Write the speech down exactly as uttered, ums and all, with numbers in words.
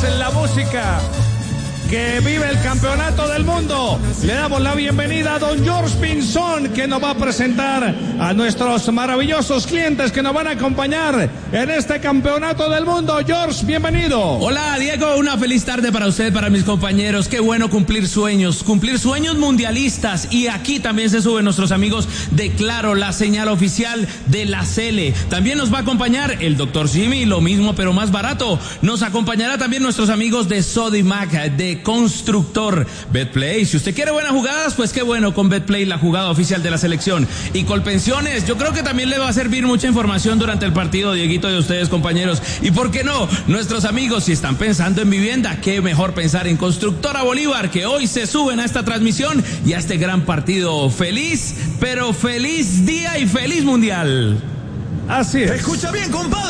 es la música que vive el campeonato del mundo. Le damos la bienvenida a don George Pinzón, que nos va a presentar a nuestros maravillosos clientes que nos van a acompañar en este campeonato del mundo. George, bienvenido. Hola, Diego, una feliz tarde para usted, para mis compañeros. Qué bueno cumplir sueños, cumplir sueños mundialistas. Y aquí también se suben nuestros amigos de Claro, la señal oficial de la Cele. También nos va a acompañar el doctor Jimmy, lo mismo pero más barato. Nos acompañará también nuestros amigos de Sodimac, de Constructor. Betplay, si usted quiere buenas jugadas, pues qué bueno con Betplay, la jugada oficial de la selección. Y Colpensiones, yo creo que también le va a servir mucha información durante el partido, Dieguito, de ustedes, compañeros. Y por qué no, nuestros amigos, si están pensando en vivienda, qué mejor pensar en Constructora Bolívar, que hoy se suben a esta transmisión y a este gran partido. Feliz, pero feliz día y feliz mundial. Así es. Escucha bien, compadre.